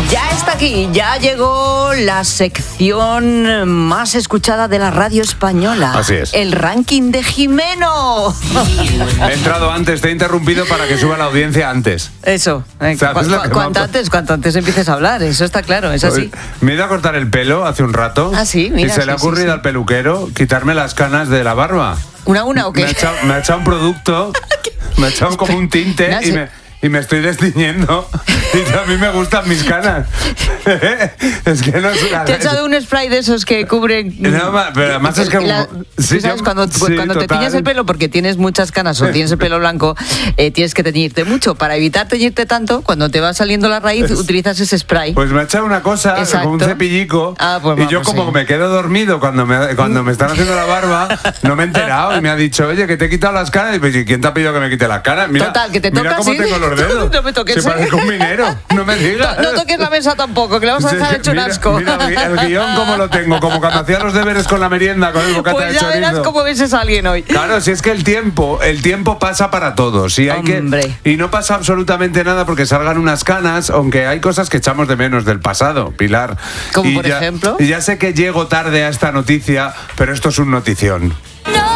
Ya está aquí, ya llegó la sección más escuchada de la radio española. Así es. El ranking de Jimeno. He entrado antes, te he interrumpido para que suba la audiencia antes. Eso, cuanto antes empieces a hablar, eso está claro, es así. Me he ido a cortar el pelo hace un rato. Ah, sí, mira. Y se le ha ocurrido al peluquero quitarme las canas de la barba. ¿Una o qué? Me ha echado un producto, me ha echado como un tinte y me estoy destiñendo. Y a mí me gustan mis canas. Es que no es una... Te he echado un spray de esos que cubren... No, pero además es que... Sí, ¿sabes? Cuando te tiñes el pelo porque tienes muchas canas o tienes el pelo blanco, tienes que teñirte mucho. Para evitar teñirte tanto, cuando te va saliendo la raíz, utilizas ese spray. Pues me ha echado una cosa, como un cepillico, pues y yo como me quedo dormido cuando me están haciendo la barba, no me he enterado y me ha dicho, oye, que te he quitado las canas. Y pues, ¿quién te ha pedido que me quite las canas? Mira, total, que te mira toca, cómo ¿sí? tengo los dedos. No me toques, Se parece un minero, no me digas. No toques la mesa tampoco, que le vamos a dejar hecho un asco. Mira el guión como lo tengo, como cuando hacía los deberes con la merienda, con el bocata pues de ya chorizo. verás cómo ves a alguien hoy. Claro, si es que el tiempo pasa para todos. Y no pasa absolutamente nada porque salgan unas canas, aunque hay cosas que echamos de menos del pasado, Pilar. Como por ejemplo. Y ya sé que llego tarde a esta noticia, pero esto es un notición. No.